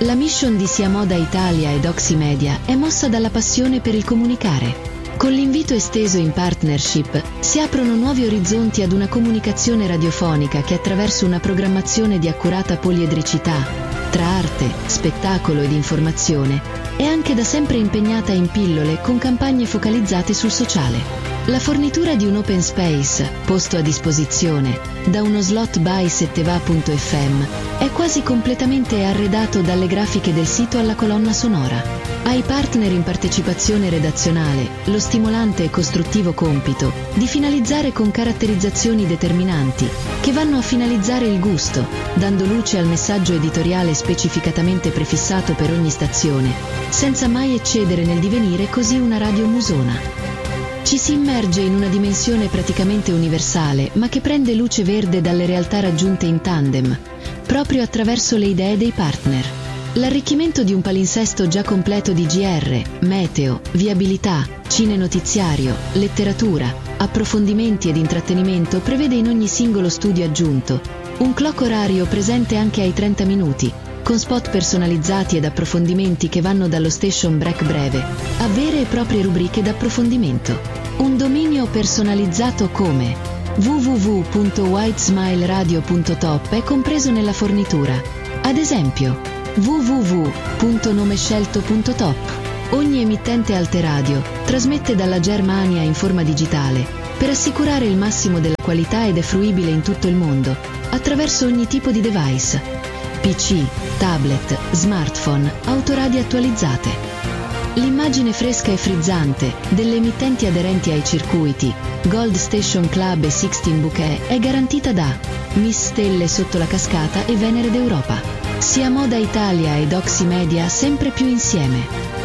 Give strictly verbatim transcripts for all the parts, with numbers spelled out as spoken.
La mission di Sia Moda Italia ed Oximedia è mossa dalla passione per il comunicare. Con l'invito esteso in partnership si aprono nuovi orizzonti ad una comunicazione radiofonica che attraverso una programmazione di accurata poliedricità, tra arte, spettacolo ed informazione, è anche da sempre impegnata in pillole con campagne focalizzate sul sociale. La fornitura di un open space, posto a disposizione, da uno slot by setteva punto effe emme, è quasi completamente arredato dalle grafiche del sito alla colonna sonora. Ai partner in partecipazione redazionale, lo stimolante e costruttivo compito di finalizzare con caratterizzazioni determinanti, che vanno a finalizzare il gusto, dando luce al messaggio editoriale specificatamente prefissato per ogni stazione, senza mai eccedere nel divenire così una radio musona. Ci si immerge in una dimensione praticamente universale, ma che prende luce verde dalle realtà raggiunte in tandem, proprio attraverso le idee dei partner. L'arricchimento di un palinsesto già completo di G R, meteo, viabilità, cine-notiziario, letteratura, approfondimenti ed intrattenimento prevede in ogni singolo studio aggiunto un clock orario presente anche ai trenta minuti, con spot personalizzati ed approfondimenti che vanno dallo station break breve a vere e proprie rubriche d'approfondimento. Un dominio personalizzato come w w w punto whitesmileradio punto top è compreso nella fornitura. Ad esempio, w w w punto nomescelto punto top. Ogni emittente Alteradio trasmette dalla Germania in forma digitale per assicurare il massimo della qualità ed è fruibile in tutto il mondo attraverso ogni tipo di device: P C, tablet, smartphone, autoradio attualizzate. L'immagine fresca e frizzante delle emittenti aderenti ai circuiti Gold Station Club e Sixteen Bouquet è garantita da Miss Stelle sotto la cascata e Venere d'Europa. Sia Moda Italia ed Oximedia sempre più insieme.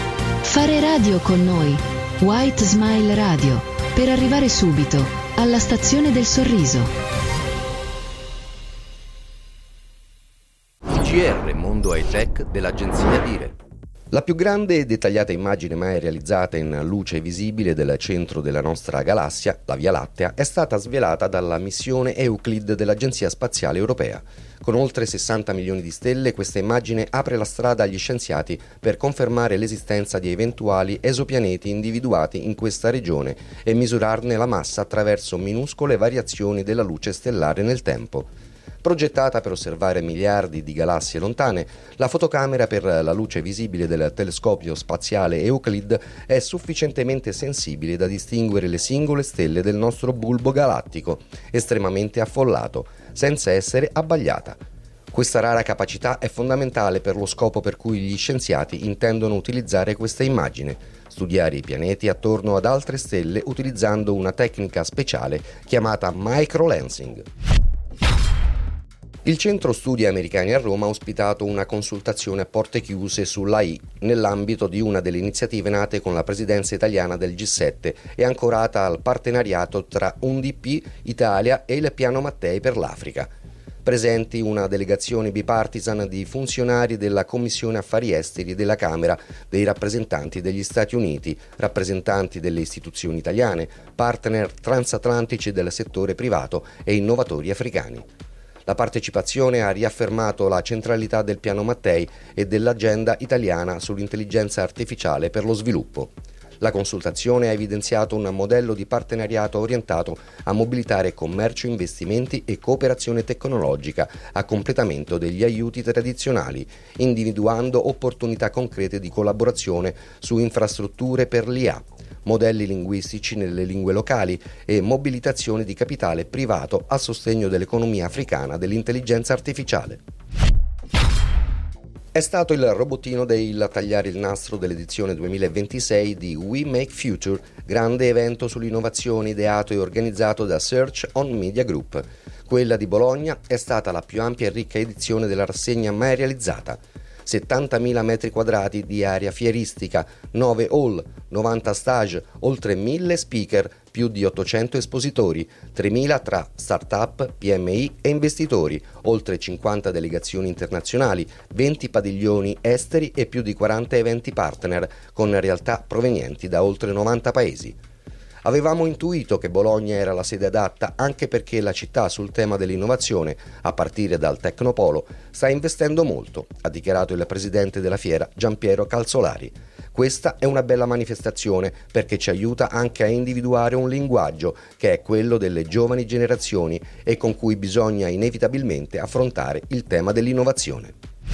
Fare radio con noi, White Smile Radio, per arrivare subito alla stazione del sorriso. G R Mondo High Tech dell'agenzia Dire. La più grande e dettagliata immagine mai realizzata in luce visibile del centro della nostra galassia, la Via Lattea, è stata svelata dalla missione Euclid dell'Agenzia Spaziale Europea. Con oltre sessanta milioni di stelle, questa immagine apre la strada agli scienziati per confermare l'esistenza di eventuali esopianeti individuati in questa regione e misurarne la massa attraverso minuscole variazioni della luce stellare nel tempo. Progettata per osservare miliardi di galassie lontane, la fotocamera per la luce visibile del telescopio spaziale Euclid è sufficientemente sensibile da distinguere le singole stelle del nostro bulbo galattico, estremamente affollato, senza essere abbagliata. Questa rara capacità è fondamentale per lo scopo per cui gli scienziati intendono utilizzare questa immagine: studiare i pianeti attorno ad altre stelle utilizzando una tecnica speciale chiamata microlensing. Il Centro Studi Americani a Roma ha ospitato una consultazione a porte chiuse sull'A I nell'ambito di una delle iniziative nate con la presidenza italiana del G sette e ancorata al partenariato tra U N D P Italia e il Piano Mattei per l'Africa. Presenti una delegazione bipartisan di funzionari della Commissione Affari Esteri della Camera, dei rappresentanti degli Stati Uniti, rappresentanti delle istituzioni italiane, partner transatlantici del settore privato e innovatori africani. La partecipazione ha riaffermato la centralità del Piano Mattei e dell'agenda italiana sull'intelligenza artificiale per lo sviluppo. La consultazione ha evidenziato un modello di partenariato orientato a mobilitare commercio, investimenti e cooperazione tecnologica a completamento degli aiuti tradizionali, individuando opportunità concrete di collaborazione su infrastrutture per l'I A, modelli linguistici nelle lingue locali e mobilitazione di capitale privato a sostegno dell'economia africana dell'intelligenza artificiale. È stato il robottino del tagliare il nastro dell'edizione duemilaventisei di We Make Future, grande evento sull'innovazione ideato e organizzato da Search on Media Group. Quella di Bologna è stata la più ampia e ricca edizione della rassegna mai realizzata. settantamila metri quadrati di area fieristica, nove hall, novanta stage, oltre mille speaker, più di ottocento espositori, tremila tra start-up, P M I e investitori, oltre cinquanta delegazioni internazionali, venti padiglioni esteri e più di quaranta eventi partner con realtà provenienti da oltre novanta paesi. Avevamo intuito che Bologna era la sede adatta anche perché la città sul tema dell'innovazione, a partire dal Tecnopolo, sta investendo molto, ha dichiarato il presidente della fiera Giampiero Calzolari. Questa è una bella manifestazione perché ci aiuta anche a individuare un linguaggio che è quello delle giovani generazioni e con cui bisogna inevitabilmente affrontare il tema dell'innovazione.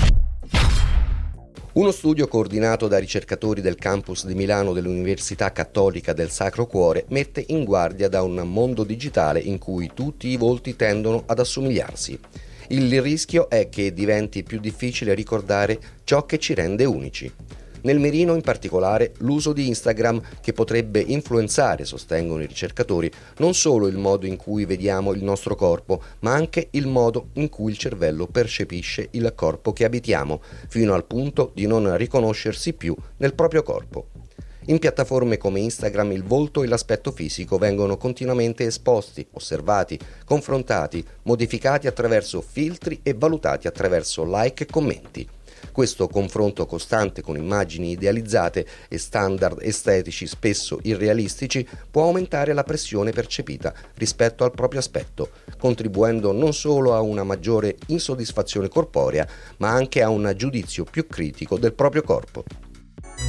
Uno studio coordinato da ricercatori del campus di Milano dell'Università Cattolica del Sacro Cuore mette in guardia da un mondo digitale in cui tutti i volti tendono ad assomigliarsi. Il rischio è che diventi più difficile ricordare ciò che ci rende unici. Nel mirino in particolare l'uso di Instagram che potrebbe influenzare, sostengono i ricercatori, non solo il modo in cui vediamo il nostro corpo, ma anche il modo in cui il cervello percepisce il corpo che abitiamo, fino al punto di non riconoscersi più nel proprio corpo. In piattaforme come Instagram il volto e l'aspetto fisico vengono continuamente esposti, osservati, confrontati, modificati attraverso filtri e valutati attraverso like e commenti. Questo confronto costante con immagini idealizzate e standard estetici spesso irrealistici può aumentare la pressione percepita rispetto al proprio aspetto, contribuendo non solo a una maggiore insoddisfazione corporea, ma anche a un giudizio più critico del proprio corpo.